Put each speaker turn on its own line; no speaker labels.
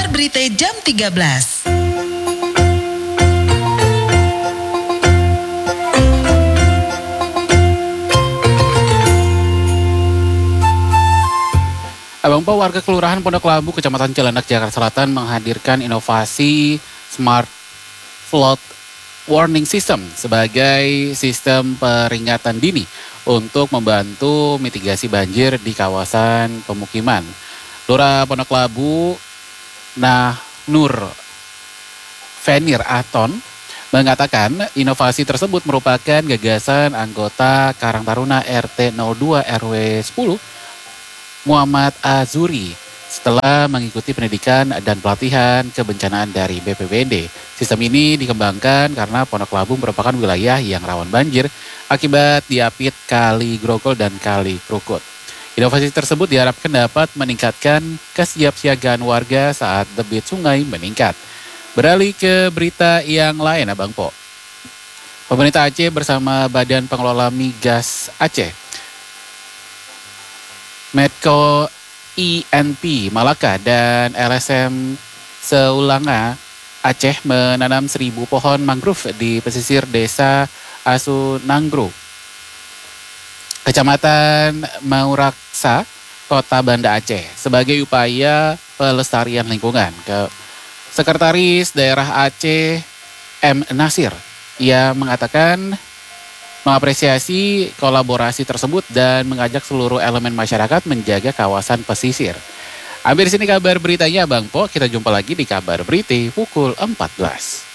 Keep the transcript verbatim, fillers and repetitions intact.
Berita jam tiga belas.
Abang Po, warga Kelurahan Pondok Labu, Kecamatan Cilandak, Jakarta Selatan menghadirkan inovasi Smart Flood Warning System sebagai sistem peringatan dini untuk membantu mitigasi banjir di kawasan pemukiman. Lurah Pondok Labu, Nah Nur Venir Aton, mengatakan inovasi tersebut merupakan gagasan anggota Karang Taruna R T nol dua R W sepuluh Muhammad Azuri setelah mengikuti pendidikan dan pelatihan kebencanaan dari B P B N D. Sistem ini dikembangkan karena Pondok Labu merupakan wilayah yang rawan banjir akibat diapit Kali Grogol dan Kali Krukut. Inovasi tersebut diharapkan dapat meningkatkan kesiapsiagaan warga saat debit sungai meningkat. Beralih ke berita yang lain, Abang Po. Pemerintah Aceh bersama Badan Pengelola Migas Aceh, Medco I N P Malaka dan L S M Seulanga Aceh menanam seribu pohon mangrove di pesisir desa Asunangro, Kecamatan Mauraksa, Kota Banda Aceh, sebagai upaya pelestarian lingkungan. Ke Sekretaris Daerah Aceh M. Nasir, ia mengatakan mengapresiasi kolaborasi tersebut dan mengajak seluruh elemen masyarakat menjaga kawasan pesisir. Hampir di sini kabar beritanya, Bang Po. Kita jumpa lagi di kabar berita pukul empat belas.